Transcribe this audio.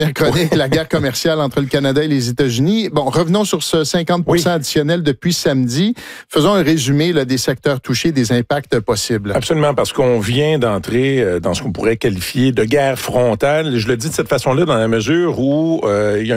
chronique, la guerre commerciale entre le Canada et les États-Unis. Bon, revenons sur ce 50% additionnel depuis samedi. Faisons un résumé là, des secteurs touchés, des impacts possibles. Absolument, parce qu'on vient d'entrer dans ce qu'on pourrait qualifier de guerre frontale. Je le dis de cette façon-là dans la mesure où il y a